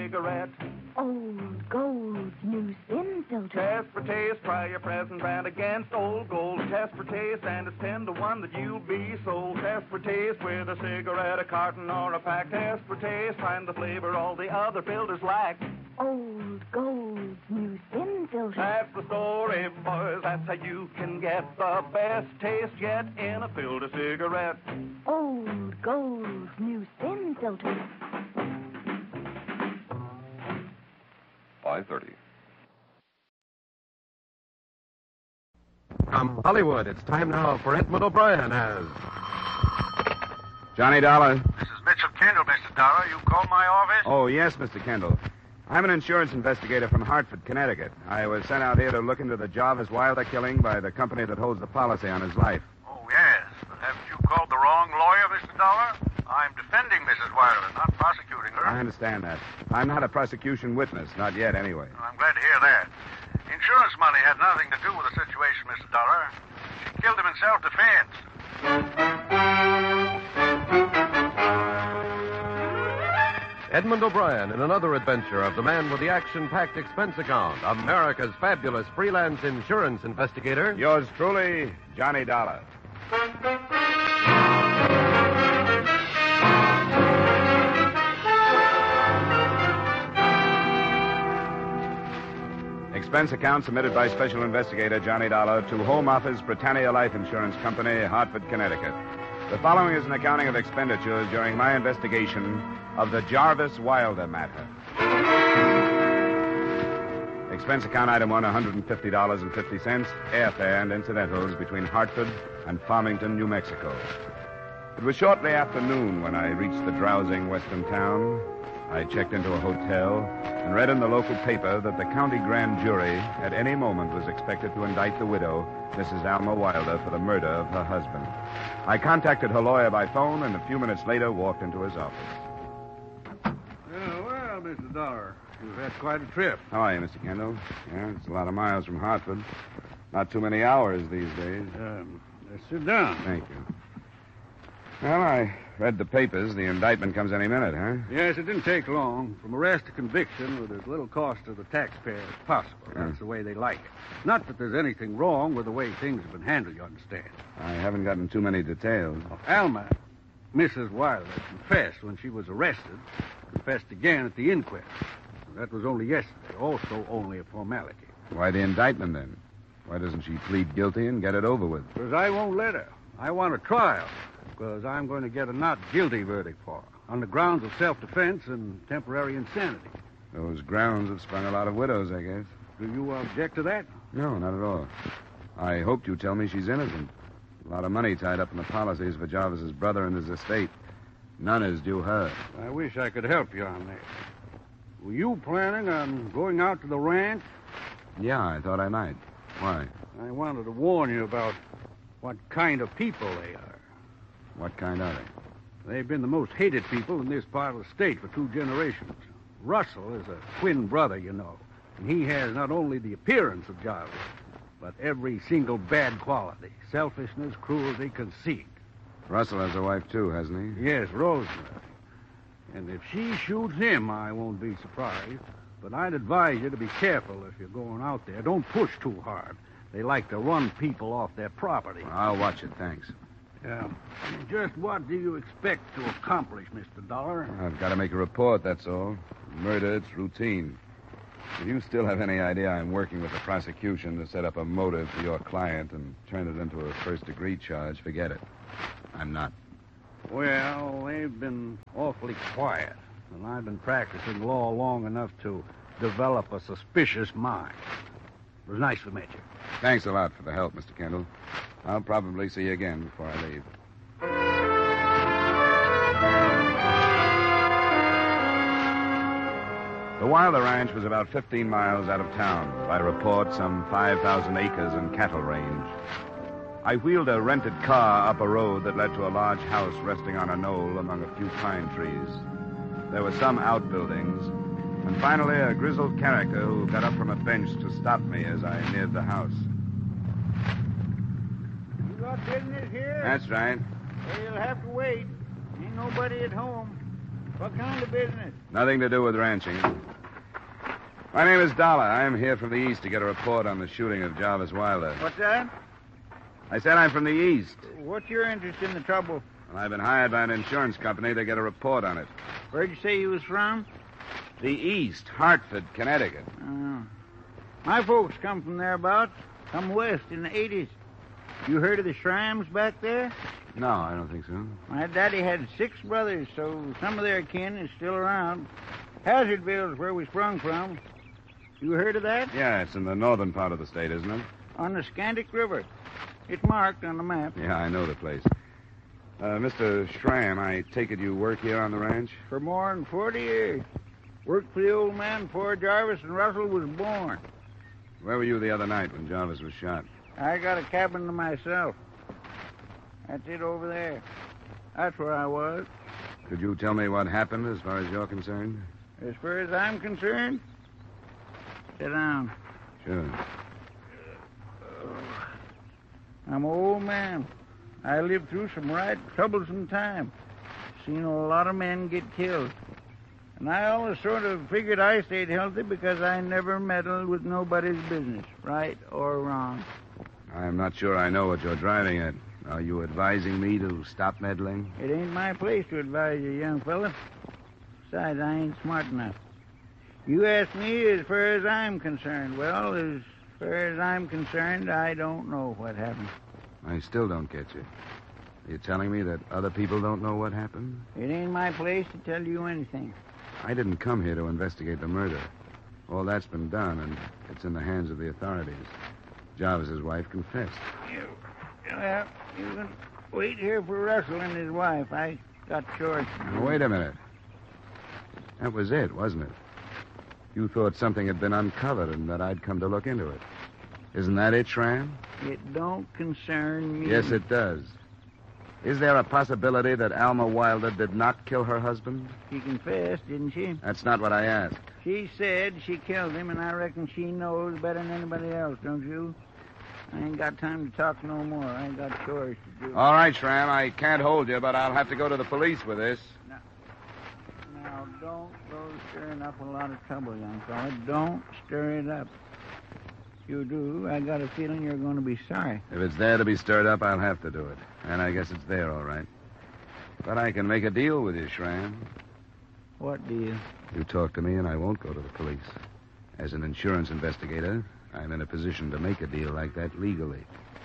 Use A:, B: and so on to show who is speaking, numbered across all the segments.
A: cigarette.
B: Old Gold's new spin filter.
A: Test for taste, try your present brand against Old Gold. Test for taste, and it's 10 to 1 that you'll be sold. Test for taste with a cigarette, a carton, or a pack. Test for taste, find the flavor all the other filters lack.
B: Old Gold's new spin filter.
A: That's the story, boys. That's how you can get the best taste yet in a filter cigarette.
B: Old Gold's new spin filter.
C: 5:30.
D: From Hollywood, it's time now for Edmund O'Brien as
E: Johnny Dollar.
F: This is Mitchell Kendall, Mr. Dollar. You called my office?
E: Oh, yes, Mr. Kendall. I'm an insurance investigator from Hartford, Connecticut. I was sent out here to look into the Jarvis Wilder killing by the company that holds the policy on his life.
F: Oh, yes. But haven't you called the wrong lawyer, Mr. Dollar? I'm defending Mrs. Wilder, not prosecuting her.
E: I understand that. I'm not a prosecution witness, not yet anyway.
F: I'm glad to hear that. Insurance money had nothing to do with the situation, Mr. Dollar. She killed him in self-defense.
D: Edmund O'Brien in another adventure of the man with the action-packed expense account, America's fabulous freelance insurance investigator.
E: Yours truly, Johnny Dollar. Expense account submitted by Special Investigator Johnny Dollar to Home Office Britannia Life Insurance Company, Hartford, Connecticut. The following is an accounting of expenditures during my investigation of the Jarvis Wilder matter. Expense account item 1, $150.50, airfare and incidentals between Hartford and Farmington, New Mexico. It was shortly after noon when I reached the drowsing western town. I checked into a hotel and read in the local paper that the county grand jury at any moment was expected to indict the widow, Mrs. Alma Wilder, for the murder of her husband. I contacted her lawyer by phone and a few minutes later walked into his office.
G: Well, Mr. Dollar, you've had quite a trip.
E: How are you, Mr. Kendall? Yeah, it's a lot of miles from Hartford. Not too many hours these days.
G: Sit down.
E: Thank you. Well, I read the papers. The indictment comes any minute, huh?
G: Yes, it didn't take long. From arrest to conviction with as little cost to the taxpayer as possible. That's the way they like it. Not that there's anything wrong with the way things have been handled, you understand.
E: I haven't gotten too many details.
G: Alma, Mrs. Wilder, confessed when she was arrested. Confessed again at the inquest. That was only yesterday. Also only a formality.
E: Why the indictment, then? Why doesn't she plead guilty and get it over with?
G: Because I won't let her. I want a trial. Because I'm going to get a not guilty verdict for her. On the grounds of self-defense and temporary insanity.
E: Those grounds have sprung a lot of widows, I guess.
G: Do you object to that?
E: No, not at all. I hoped you'd tell me she's innocent. A lot of money tied up in the policies for Jarvis's brother and his estate. None is due her.
G: I wish I could help you on that. Were you planning on going out to the ranch?
E: Yeah, I thought I might. Why?
G: I wanted to warn you about what kind of people they are.
E: What kind are they?
G: They've been the most hated people in this part of the state for 2 generations. Russell is a twin brother, you know. And he has not only the appearance of Jarvis, but every single bad quality. Selfishness, cruelty, conceit.
E: Russell has a wife, too, hasn't he?
G: Yes, Rosemary. And if she shoots him, I won't be surprised. But I'd advise you to be careful if you're going out there. Don't push too hard. They like to run people off their property.
E: Well, I'll watch it, thanks.
G: Yeah. Just what do you expect to accomplish, Mr. Dollar?
E: I've got to make a report, that's all. Murder, it's routine. If you still have any idea I'm working with the prosecution to set up a motive for your client and turn it into a first-degree charge, forget it. I'm not.
G: Well, they've been awfully quiet, and I've been practicing law long enough to develop a suspicious mind. It was nice to meet you.
E: Thanks a lot for the help, Mr. Kendall. I'll probably see you again before I leave. The Wilder Ranch was about 15 miles out of town. By report, some 5,000 acres and cattle range. I wheeled a rented car up a road that led to a large house resting on a knoll among a few pine trees. There were some outbuildings, and finally a grizzled character who got up from a bench to stop me as I neared the house.
H: You got business here?
E: That's right.
H: Well, you'll have to wait. Ain't nobody at home. What kind of business?
E: Nothing to do with ranching. My name is Dollar. I'm here from the east to get a report on the shooting of Jarvis Wilder.
H: What's that?
E: I said I'm from the east.
H: What's your interest in the trouble?
E: And I've been hired by an insurance company to get a report on it.
H: Where'd you say you was from?
E: The east, Hartford, Connecticut.
H: Oh. My folks come from thereabouts. Come west in the 80s. You heard of the Shrams back there?
E: No, I don't think so.
H: My daddy had 6 brothers, so some of their kin is still around. Hazardville's where we sprung from. You heard of that?
E: Yeah, it's in the northern part of the state, isn't it?
H: On the Scandic River. It's marked on the map.
E: Yeah, I know the place. Mr. Schramm, I take it you work here on the ranch?
H: For more than 40 years. Worked for the old man before Jarvis and Russell was born.
E: Where were you the other night when Jarvis was shot?
H: I got a cabin to myself. That's it over there. That's where I was.
E: Could you tell me what happened as far as you're concerned?
H: As far as I'm concerned, sit down.
E: Sure.
H: I'm an old man. I lived through some right troublesome time. Seen a lot of men get killed. And I always sort of figured I stayed healthy because I never meddled with nobody's business, right or wrong.
E: I'm not sure I know what you're driving at. Are you advising me to stop meddling?
H: It ain't my place to advise you, young fella. Besides, I ain't smart enough. You ask me as far as I'm concerned. Well, as far as I'm concerned, I don't know what happened.
E: I still don't get you. Are you telling me that other people don't know what happened?
H: It ain't my place to tell you anything.
E: I didn't come here to investigate the murder. All that's been done, and it's in the hands of the authorities. Jarvis's wife confessed.
H: Well, you can wait here for Russell and his wife. I got chores.
E: Now, wait a minute. That was it, wasn't it? You thought something had been uncovered and that I'd come to look into it. Isn't that it, Schramm?
H: It don't concern me.
E: Yes, it does. Is there a possibility that Alma Wilder did not kill her husband?
H: She confessed, didn't she?
E: That's not what I asked.
H: She said she killed him, and I reckon she knows better than anybody else, don't you? I ain't got time to talk no more. I ain't got chores to do.
E: All right, Schramm, I can't hold you, but I'll have to go to the police with this.
H: Now, don't go stirring up a lot of trouble, young fella. Don't stir it up. If you do, I got a feeling you're going to be sorry.
E: If it's there to be stirred up, I'll have to do it. And I guess it's there, all right. But I can make a deal with you, Schramm.
H: What deal?
E: You talk to me, and I won't go to the police. As an insurance investigator, I'm in a position to make a deal like that legally.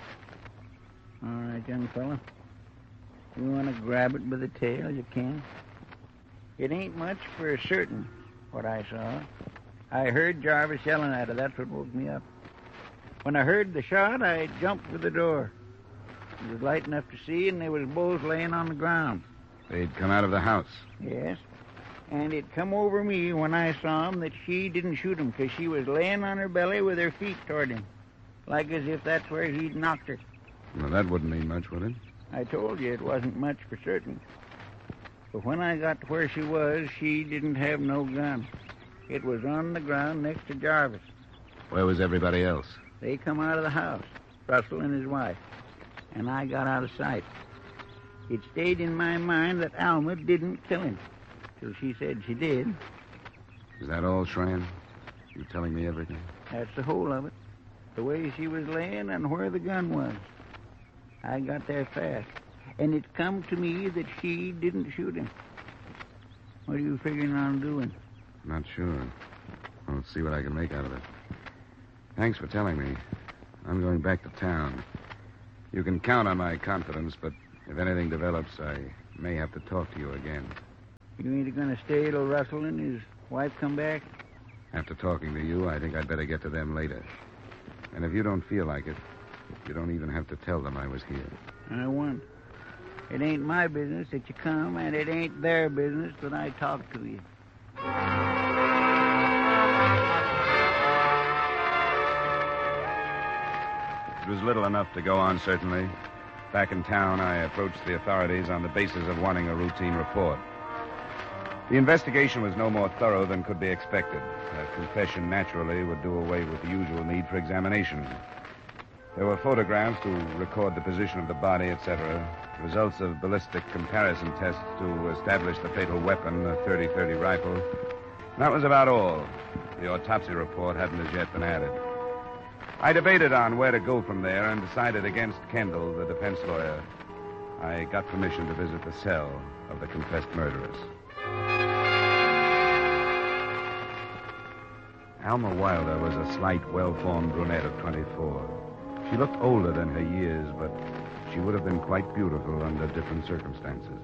H: All right, young fella. You want to grab it by the tail, you can. It ain't much for certain, what I saw. I heard Jarvis yelling at her. That's what woke me up. When I heard the shot, I jumped for the door. It was light enough to see, and they was both laying on the ground.
E: They'd come out of the house.
H: Yes. And it come over me when I saw him that she didn't shoot him because she was laying on her belly with her feet toward him, like as if that's where he'd knocked her.
E: Well, that wouldn't mean much, would it?
H: I told you it wasn't much for certain. But when I got to where she was, she didn't have no gun. It was on the ground next to Jarvis.
E: Where was everybody else?
H: They come out of the house, Russell and his wife, and I got out of sight. It stayed in my mind that Alma didn't kill him, till she said she did.
E: Is that all, Schramm? You telling me everything?
H: That's the whole of it. The way she was laying and where the gun was. I got there fast, and it come to me that she didn't shoot him. What are you figuring on doing?
E: Not sure. I'll see what I can make out of it. Thanks for telling me. I'm going back to town. You can count on my confidence, but if anything develops, I may have to talk to you again.
H: You ain't going to stay till Russell and his wife come back?
E: After talking to you, I think I'd better get to them later. And if you don't feel like it, you don't even have to tell them I was here.
H: I won't. It ain't my business that you come, and it ain't their business that I talk to you.
E: It was little enough to go on, certainly. Back in town, I approached the authorities on the basis of wanting a routine report. The investigation was no more thorough than could be expected. A confession, naturally, would do away with the usual need for examination. There were photographs to record the position of the body, etc. results of ballistic comparison tests to establish the fatal weapon, a .30-30 rifle. That was about all. The autopsy report hadn't as yet been added. I debated on where to go from there and decided against Kendall, the defense lawyer. I got permission to visit the cell of the confessed murderess. Alma Wilder was a slight, well-formed brunette of 24. She looked older than her years, but she would have been quite beautiful under different circumstances.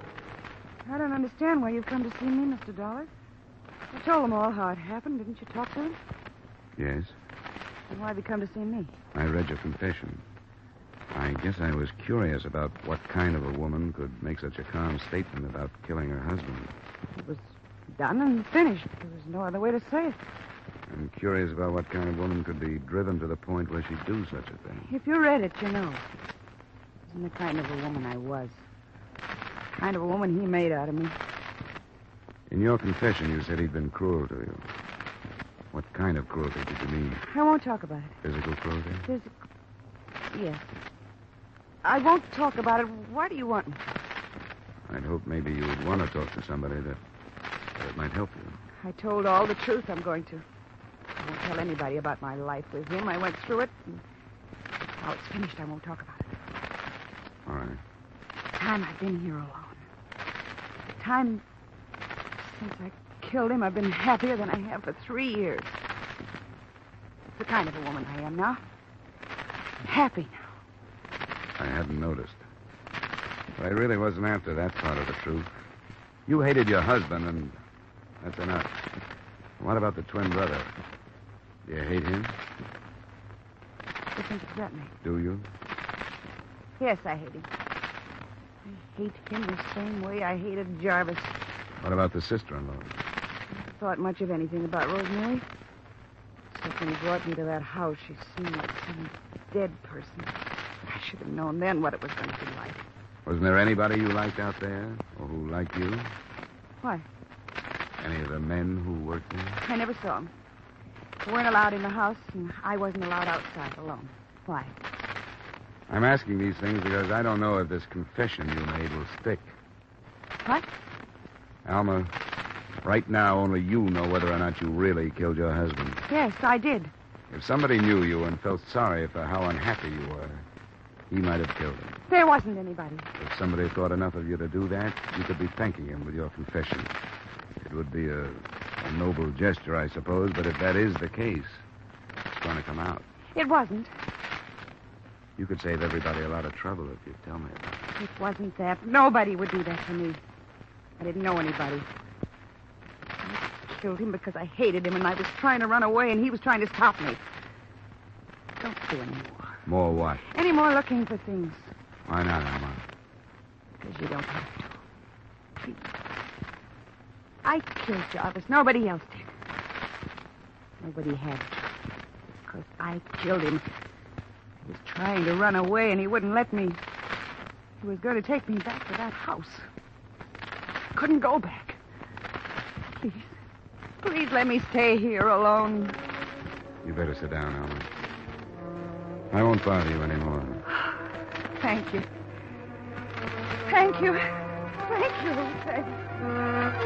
C: I don't understand why you've come to see me, Mr. Dollar. You told them all how it happened, didn't you talk to them?
E: Yes,
C: And why have you come to see me?
E: I read your confession. I guess I was curious about what kind of a woman could make such a calm statement about killing her husband.
C: It was done and finished. There was no other way to say it.
E: I'm curious about what kind of woman could be driven to the point where she'd do such a thing.
C: If you read it, you know. It wasn't the kind of a woman I was. The kind of a woman he made out of me.
E: In your confession, you said he'd been cruel to you. What kind of cruelty did you mean?
C: I won't talk about it.
E: Physical cruelty?
C: Yes. I won't talk about it. Why do you want me?
E: I'd hope maybe you would want to talk to somebody that might help you.
C: I told all the truth I'm going to. I won't tell anybody about my life with him. I went through it. And now it's finished. I won't talk about it.
E: All right.
C: The time I've been here alone. The time since I killed him, I've been happier than I have for 3 years. It's the kind of a woman I am now. Happy now.
E: I hadn't noticed. But I really wasn't after that part of the truth. You hated your husband, and that's enough. What about the twin brother? Do you hate him?
C: What do you think does that make?
E: Do you?
C: Yes, I hate him. I hate him the same way I hated Jarvis.
E: What about the sister-in-law?
C: I never thought much of anything about Rosemary. Except when he brought me to that house, she seemed like some dead person. I should have known then what it was going to be like.
E: Wasn't there anybody you liked out there? Or who liked you?
C: Why?
E: Any of the men who worked there?
C: I never saw him. We weren't allowed in the house, and I wasn't allowed outside alone. Why?
E: I'm asking these things because I don't know if this confession you made will stick.
C: What?
E: Alma, right now only you know whether or not you really killed your husband.
C: Yes, I did.
E: If somebody knew you and felt sorry for how unhappy you were, he might have killed him.
C: There wasn't anybody.
E: If somebody thought enough of you to do that, you could be thanking him with your confession. It would be a noble gesture, I suppose, but if that is the case, it's going to come out.
C: It wasn't.
E: You could save everybody a lot of trouble if you'd tell me about it.
C: It wasn't that. Nobody would do that to me. I didn't know anybody. I killed him because I hated him, and I was trying to run away, and he was trying to stop me. Don't do any more.
E: More what?
C: Any more looking for things.
E: Why not, Alma?
C: Because you don't have to. Please. I killed Jarvis. Nobody else did. Nobody had to. Because I killed him. He was trying to run away, and he wouldn't let me. He was going to take me back to that house. I couldn't go back. Please. Please let me stay here alone.
E: You better sit down, Alma. I won't bother you anymore.
C: Thank you. Thank you. Thank you. Thank you.